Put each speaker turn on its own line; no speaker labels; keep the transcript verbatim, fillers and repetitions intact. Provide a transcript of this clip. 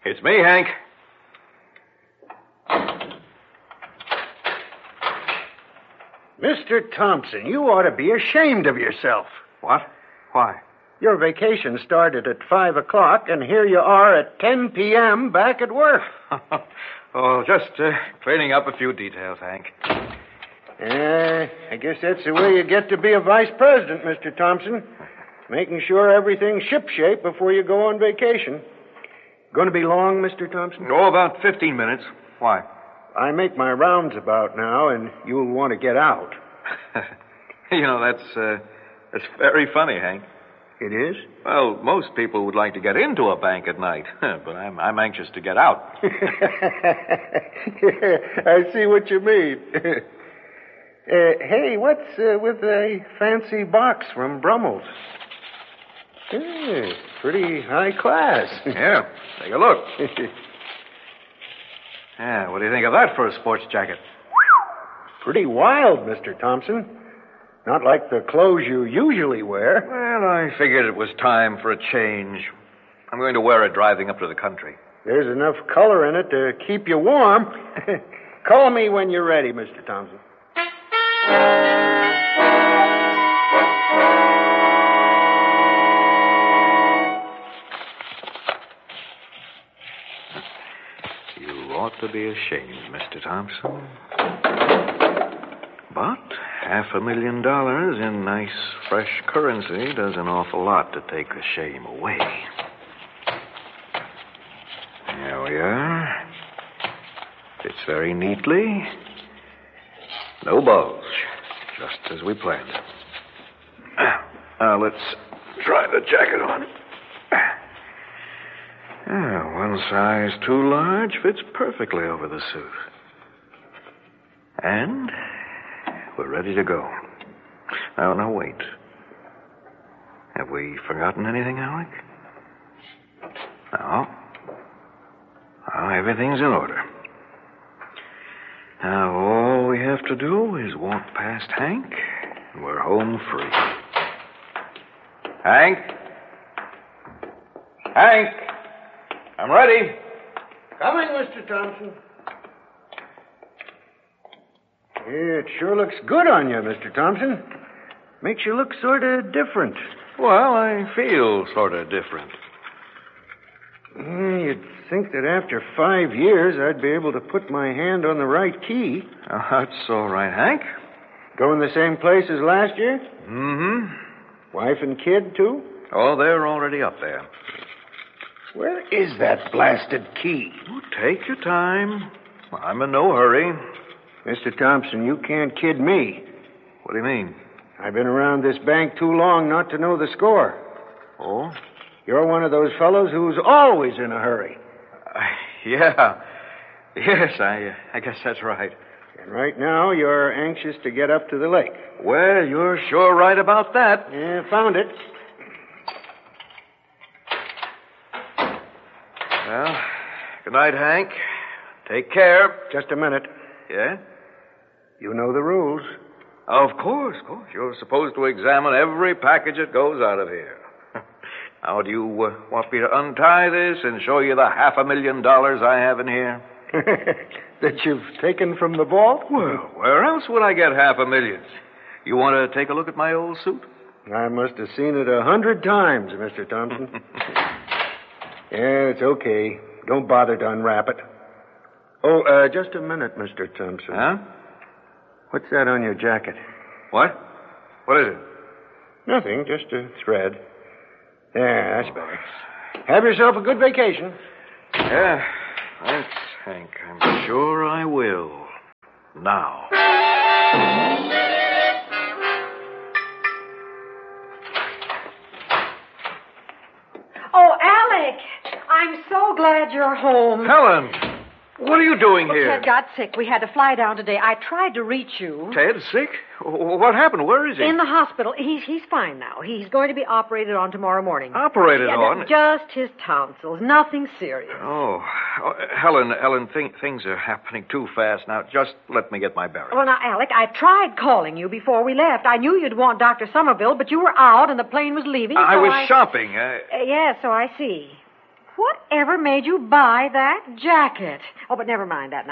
It's me, Hank.
Mister Thompson, you ought to be ashamed of yourself.
What? Why?
Your vacation started at five o'clock, and here you are at ten p.m. back at work.
Oh, just uh, cleaning up a few details, Hank.
Uh, I guess that's the way you get to be a vice president, Mister Thompson. Making sure everything's shipshape before you go on vacation. Going to be long, Mister Thompson?
Oh, about fifteen minutes. Why?
I make my rounds about now, and you'll want to get out.
You know, that's, uh, that's very funny, Hank.
It is?
Well, most people would like to get into a bank at night, but I'm, I'm anxious to get out.
I see what you mean. uh, hey, what's uh, with the fancy box from Brummel's? Yeah, pretty high class.
Yeah, take a look. Yeah, what do you think of that for a sports jacket?
Pretty wild, Mister Thompson. Not like the clothes you usually wear.
Well, I figured it was time for a change. I'm going to wear it driving up to the country.
There's enough color in it to keep you warm. Call me when you're ready, Mister Thompson.
You ought to be ashamed, Mister Thompson. But half a million dollars in nice, fresh currency does an awful lot to take the shame away. There we are. Fits very neatly. No bulge. Just as we planned. Now, let's try the jacket on. Ah, one size too large fits perfectly over the suit. And we're ready to go. Now, now, wait. Have we forgotten anything, Alec? No. Well, everything's in order. Now, all we have to do is walk past Hank, and we're home free. Hank? Hank? I'm ready.
Coming, Mister Thompson. It sure looks good on you, Mister Thompson. Makes you look sort of different.
Well, I feel sort of different.
Yeah, you'd think that after five years I'd be able to put my hand on the right key.
Oh, that's all right, Hank.
Going the same place as last year?
Mm-hmm.
Wife and kid, too?
Oh, they're already up there.
Where is that blasted key?
Oh, take your time. I'm in no hurry.
Mister Thompson, you can't kid me.
What do you mean?
I've been around this bank too long not to know the score.
Oh?
You're one of those fellows who's always in a hurry.
Uh, yeah. Yes, I, uh, I guess that's right.
And right now, you're anxious to get up to the lake.
Well, you're sure right about that.
Yeah, found it.
Well, good night, Hank. Take care.
Just a minute.
Yeah?
You know the rules.
Of course, of course. You're supposed to examine every package that goes out of here. Now, do you uh, want me to untie this and show you the half a million dollars I have in here?
That you've taken from the vault?
Well, where else would I get half a million? You want to take a look at my old suit?
I must have seen it a hundred times, Mister Thompson. Yeah, it's okay. Don't bother to unwrap it. Oh, uh, just a minute, Mister Thompson.
Huh?
What's that on your jacket?
What? What is it?
Nothing, just a thread. Yeah, that's better. Have yourself a good vacation.
Yeah, thanks, Hank. I'm sure I will. Now.
Oh, Alec! I'm so glad you're home.
Helen! What are you doing
well,
here?
Ted got sick. We had to fly down today. I tried to reach you.
Ted's sick? What happened? Where is he?
In the hospital. He's he's fine now. He's going to be operated on tomorrow morning.
Operated
yeah,
on?
Just his tonsils. Nothing serious.
Oh. oh Helen, Helen, think, things are happening too fast. Now, just let me get my bearings.
Well, now, Alec, I tried calling you before we left. I knew you'd want Doctor Somerville, but you were out and the plane was leaving.
I
so
was
I...
shopping. Uh...
Uh, yeah, so I see. Whatever made you buy that jacket? Oh, but never mind that.